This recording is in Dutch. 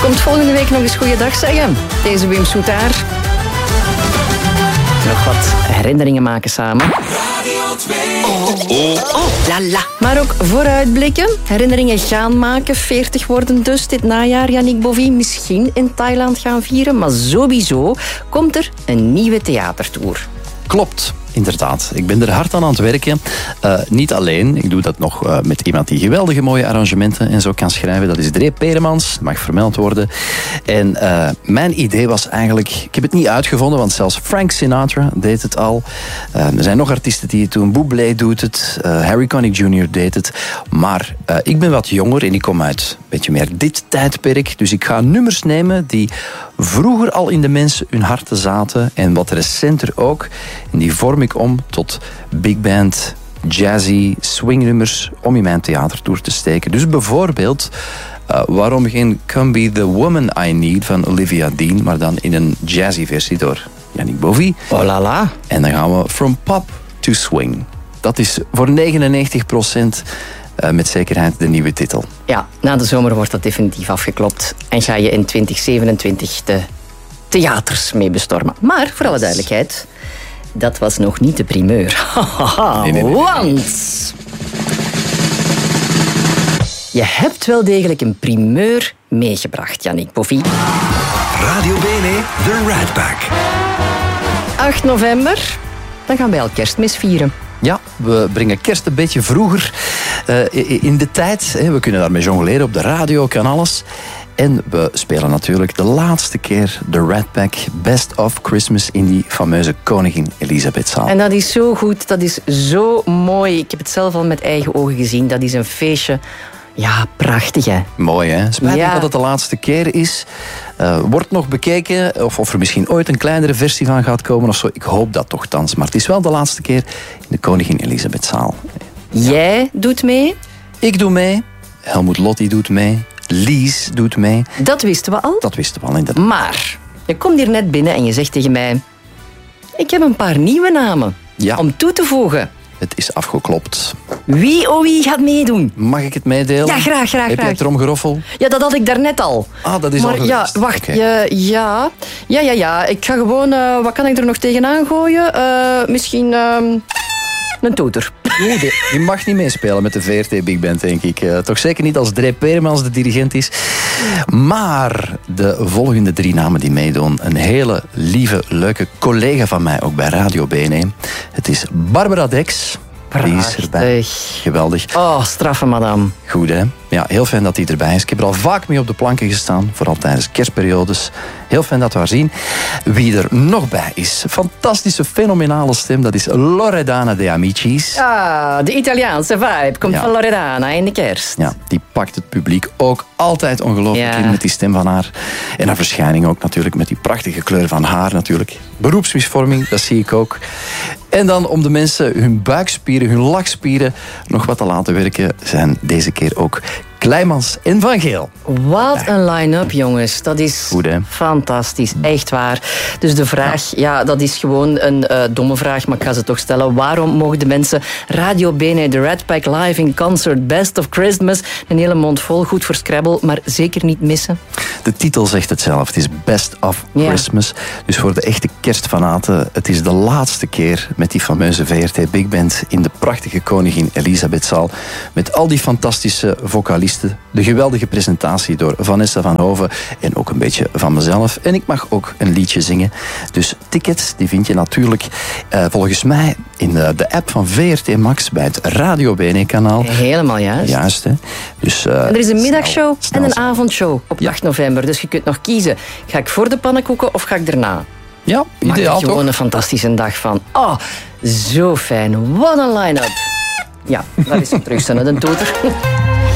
Komt volgende week nog eens goeiedag zeggen. Deze Wim Soetaar. Nog wat herinneringen maken samen. Radio 2. Oh, la la. Maar ook vooruitblikken. Herinneringen gaan maken. 40 worden dus dit najaar. Yannick Bovie misschien in Thailand gaan vieren. Maar sowieso komt er een nieuwe theatertour. Klopt. Inderdaad, ik ben er hard aan het werken. Niet alleen, ik doe dat nog met iemand die geweldige mooie arrangementen en zo kan schrijven. Dat is Dree Peremans, mag vermeld worden. En mijn idee was eigenlijk, ik heb het niet uitgevonden, want zelfs Frank Sinatra deed het al. Er zijn nog artiesten die het doen. Bublé doet het, Harry Connick Jr. deed het. Maar ik ben wat jonger en ik kom uit een beetje meer dit tijdperk. Dus ik ga nummers nemen die vroeger al in de mensen hun harten zaten en wat recenter ook. En die vorm ik om tot big band, jazzy, swingnummers om in mijn theatertour te steken. Dus bijvoorbeeld, waarom geen Come Be The Woman I Need van Olivia Dean, maar dan in een jazzy versie door Yannick Bovie. Oh la la. En dan gaan we From Pop to Swing. Dat is voor 99% met zekerheid de nieuwe titel. Ja, na de zomer wordt dat definitief afgeklopt. En ga je in 2027 de theaters mee bestormen. Maar, voor alle duidelijkheid, dat was nog niet de primeur. Nee. Want je hebt wel degelijk een primeur meegebracht, Yannick Bovie. Radio Bene, The Rat Pack. 8 november, dan gaan wij al Kerstmis vieren. Ja, we brengen kerst een beetje vroeger in de tijd. We kunnen daarmee jongleren op de radio, kan alles. En we spelen natuurlijk de laatste keer de Rat Pack Best of Christmas in die fameuze Koningin Elisabethzaal. En dat is zo goed, dat is zo mooi. Ik heb het zelf al met eigen ogen gezien. Dat is een feestje. Ja, prachtig hè. Mooi hè. Spijtig Ja. dat het de laatste keer is. Wordt nog bekeken of er misschien ooit een kleinere versie van gaat komen of zo. Ik hoop dat toch thans. Maar het is wel de laatste keer in de Koningin Elisabethzaal. Jij doet mee. Ik doe mee. Helmut Lotti doet mee. Lies doet mee. Dat wisten we al. Dat wisten we al inderdaad. Maar je komt hier net binnen en je zegt tegen mij... Ik heb een paar nieuwe namen Ja. om toe te voegen. Het is afgeklopt. Wie gaat meedoen? Mag ik het meedelen? Ja, graag. Heb jij het erom geroffel? Ja, dat had ik daarnet al. Ah, dat is maar al geweest. ja, wacht. Oké. Ja. Ik ga gewoon... wat kan ik er nog tegenaan gooien? Misschien een toeter. Die mag niet meespelen met de VRT Big Band, denk ik. Toch zeker niet als Dree Peremans de dirigent is. Maar de volgende 3 namen die meedoen... een hele lieve, leuke collega van mij, ook bij Radio BNE. Het is Barbara Dex. Die is erbij. Prachtig. Geweldig. Oh, straffe madame. Goed, hè? Ja, heel fijn dat hij erbij is. Ik heb er al vaak mee op de planken gestaan, vooral tijdens kerstperiodes. Heel fijn dat we haar zien. Wie er nog bij is, fantastische, fenomenale stem, dat is Loredana de Amicis. Ah, de Italiaanse vibe komt Ja. van Loredana in de kerst. Ja, die pakt het publiek ook altijd ongelooflijk Ja. in met die stem van haar. En haar verschijning ook natuurlijk, met die prachtige kleur van haar natuurlijk. Beroepsmisvorming, dat zie ik ook. En dan om de mensen hun buikspieren, hun lachspieren nog wat te laten werken, zijn deze keer ook Kleimans en Van Geel. Wat een line-up, jongens. Dat is Goed, hè? fantastisch. Echt waar. Dus de vraag, ja, dat is gewoon een domme vraag, maar ik ga ze toch stellen. Waarom mogen de mensen Radio Bene, de Rat Pack live in concert, Best of Christmas, een hele mond vol, goed voor Scrabble, maar zeker niet missen? De titel zegt het zelf. Het is Best of Ja. Christmas. Dus voor de echte kerstfanaten, het is de laatste keer met die fameuze VRT Big Band in de prachtige Koningin Elisabethzaal. Met al die fantastische vocalisten. De geweldige presentatie door Vanessa van Hoven en ook een beetje van mezelf. En ik mag ook een liedje zingen. Dus tickets, die vind je natuurlijk volgens mij in de app van VRT Max bij het Radio BNE-kanaal. Helemaal juist. Juist, hè. Dus, En er is een middagshow snel en een zijn. avondshow op Ja. 8 november. Dus je kunt nog kiezen. Ga ik voor de pannenkoeken of ga ik erna? Ja, Maak ideaal er toch? gewoon een fantastische dag van. Oh, zo fijn. Wat een line-up. Ja, dat is een terugstellen, een toeter.